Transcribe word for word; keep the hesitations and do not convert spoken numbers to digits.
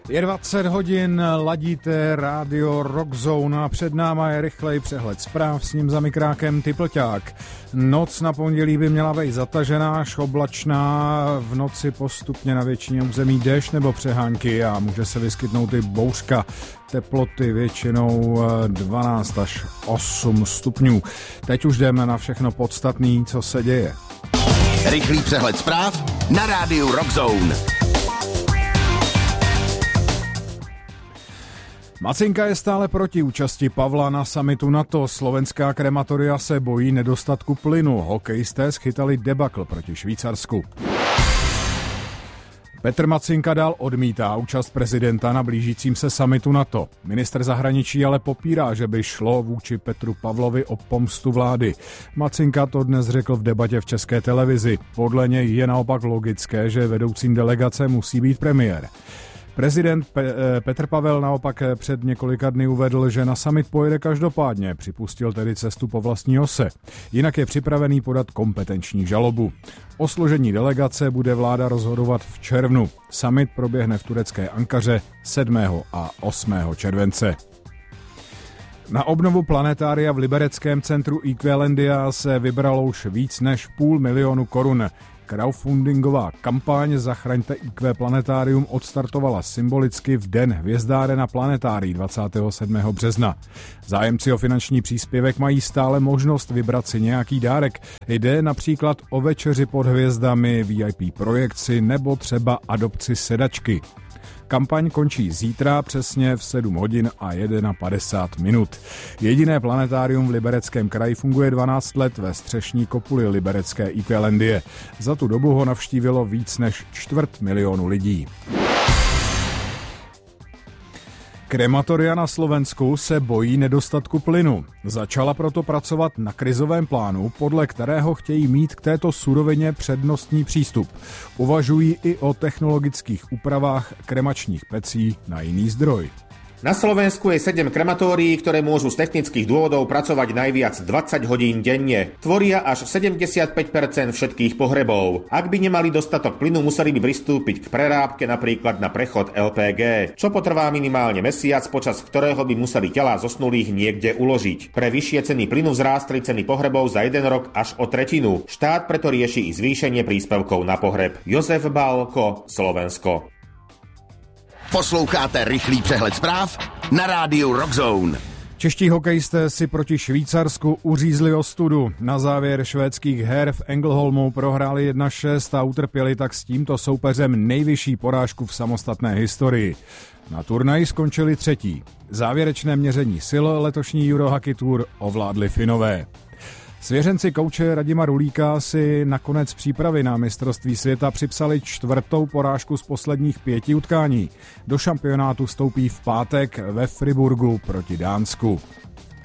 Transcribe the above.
Je dvacet hodin, ladíte rádio Rockzone a před náma je rychlej přehled zpráv, s ním za mikrákem Typlťák. Noc na pondělí by měla být zatažená, až oblačná, v noci postupně na většině území déšť nebo přehánky a může se vyskytnout i bouřka. Teploty většinou dvanáct až osm stupňů. Teď už jdeme na všechno podstatné, co se děje. Rychlý přehled zpráv na rádiu Rockzone. Macinka je stále proti účasti Pavla na summitu NATO. Slovenská krematoria se bojí nedostatku plynu. Hokejisté schytali debakl proti Švýcarsku. Petr Macinka dál odmítá účast prezidenta na blížícím se summitu NATO. Ministr zahraničí ale popírá, že by šlo vůči Petru Pavlovi o pomstu vlády. Macinka to dnes řekl v debatě v České televizi. Podle něj je naopak logické, že vedoucím delegace musí být premiér. Prezident Pe- Petr Pavel naopak před několika dny uvedl, že na summit pojede každopádně, připustil tedy cestu po vlastní ose. Jinak je připravený podat kompetenční žalobu. O složení delegace bude vláda rozhodovat v červnu. Summit proběhne v turecké Ankaře sedmého a osmého července. Na obnovu planetária v libereckém centru Equalandia se vybralo už víc než půl milionu korun. Crowdfundingová kampaň Zachraňte í kvé Planetárium odstartovala symbolicky v den hvězdáren na planetárii dvacátého sedmého března. Zájemci o finanční příspěvek mají stále možnost vybrat si nějaký dárek. Jde například o večeři pod hvězdami, V I P projekci nebo třeba adopci sedačky. Kampaň končí zítra přesně v sedm hodin a padesát jedna minut. Jediné planetárium v Libereckém kraji funguje dvanáct let ve střešní kopuli liberecké Equalandie. Za tu dobu ho navštívilo víc než čtvrt milionu lidí. Krematoria na Slovensku se bojí nedostatku plynu. Začala proto pracovat na krizovém plánu, podle kterého chtějí mít k této surovině přednostní přístup. Uvažují i o technologických úpravách kremačních pecí na jiný zdroj. Na Slovensku je sedem krematórií, ktoré môžu z technických dôvodov pracovať najviac dvadsať hodín denne. Tvoria až sedemdesiatpäť percent všetkých pohrebov. Ak by nemali dostatok plynu, museli by pristúpiť k prerábke napríklad na prechod el pé gé, čo potrvá minimálne mesiac, počas ktorého by museli telá zosnulých niekde uložiť. Pre vyššie ceny plynu vzrástli ceny pohrebov za jeden rok až o tretinu. Štát preto rieši i zvýšenie príspevkov na pohreb. Jozef Bálko, Slovensko. Posloucháte rychlý přehled zpráv na rádiu Rockzone. Čeští hokejisté si proti Švýcarsku uřízli ostudu. Na závěr švédských her v Ängelholmu prohráli jedna šest a utrpěli tak s tímto soupeřem nejvyšší porážku v samostatné historii. Na turnaji skončili třetí. Závěrečné měření sil letošní Eurohockey Tour ovládli Finové. Svěřenci kouče Radima Rulíka si nakonec přípravy na mistrovství světa připsali čtvrtou porážku z posledních pěti utkání. Do šampionátu vstoupí v pátek ve Friburgu proti Dánsku.